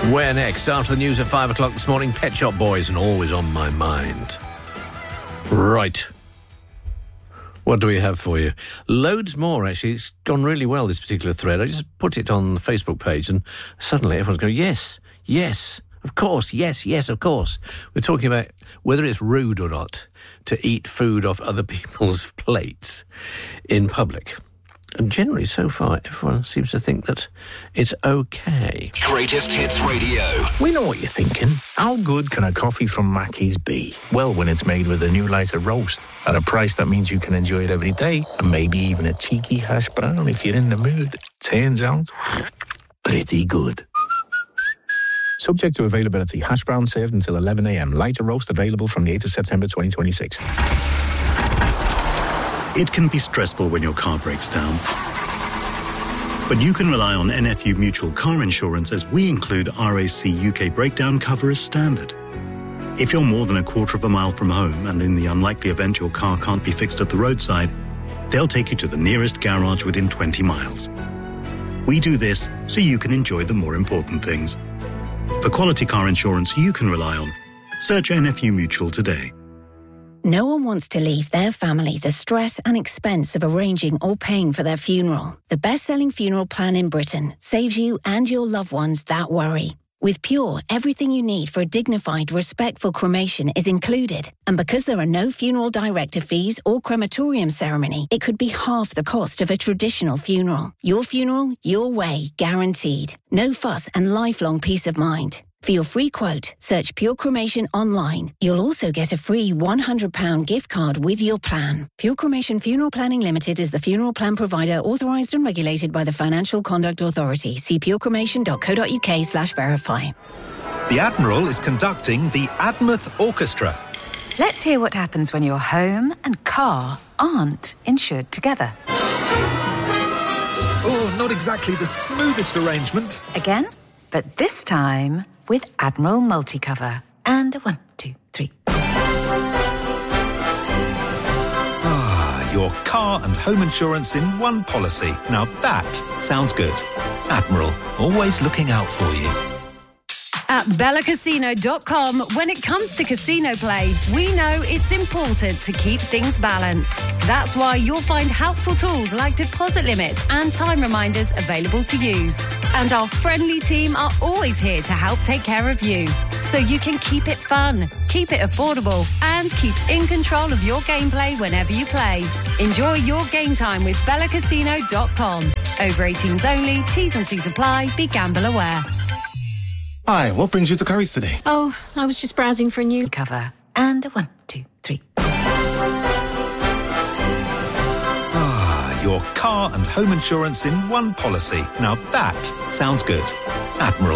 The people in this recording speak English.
Where next? After the news at 5 o'clock this morning, Pet Shop Boys and Always on My Mind. Right. What do we have for you? Loads more, actually. It's gone really well, this particular thread. I just put it on the Facebook page and suddenly everyone's going, yes, of course, yes, of course. We're talking about whether it's rude or not to eat food off other people's plates in public. And generally, so far, everyone seems to think that it's okay. Greatest Hits Radio. We know what you're thinking. How good can a coffee from Mackey's be? Well, when it's made with a new lighter roast at a price that means you can enjoy it every day, and maybe even a cheeky hash brown if you're in the mood. Turns out, pretty good. Subject to availability. Hash brown served until 11 a.m. Lighter roast available from the 8th of September 2026. It can be stressful when your car breaks down. But you can rely on NFU Mutual Car Insurance as we include RAC UK breakdown cover as standard. If you're more than a quarter of a mile from home and in the unlikely event your car can't be fixed at the roadside, they'll take you to the nearest garage within 20 miles. We do this so you can enjoy the more important things. For quality car insurance you can rely on, search NFU Mutual today. No one wants to leave their family the stress and expense of arranging or paying for their funeral. The best-selling funeral plan in Britain saves you and your loved ones that worry. With Pure, everything you need for a dignified, respectful cremation is included. And because there are no funeral director fees or crematorium ceremony, it could be half the cost of a traditional funeral. Your funeral, your way, guaranteed. No fuss and lifelong peace of mind. For your free quote, search Pure Cremation online. You'll also get a free £100 gift card with your plan. Pure Cremation Funeral Planning Limited is the funeral plan provider authorised and regulated by the Financial Conduct Authority. See purecremation.co.uk/verify. The Admiral is conducting the Admouth Orchestra. Let's hear what happens when your home and car aren't insured together. Oh, not exactly the smoothest arrangement. Again? But this time with Admiral Multicover. And 1, 2, 3. Ah, your car and home insurance in one policy. Now that sounds good. Admiral, always looking out for you. At BellaCasino.com, when it comes to casino play, we know it's important to keep things balanced. That's why you'll find helpful tools like deposit limits and time reminders available to use. And our friendly team are always here to help take care of you, so you can keep it fun, keep it affordable, and keep in control of your gameplay whenever you play. Enjoy your game time with BellaCasino.com. Over 18s only, T's and C's apply, be gamble aware. Hi, what brings you to Curry's today? Oh, I was just browsing for a new cover. And 1, 2, 3. Ah, your car and home insurance in one policy. Now that sounds good. Admiral,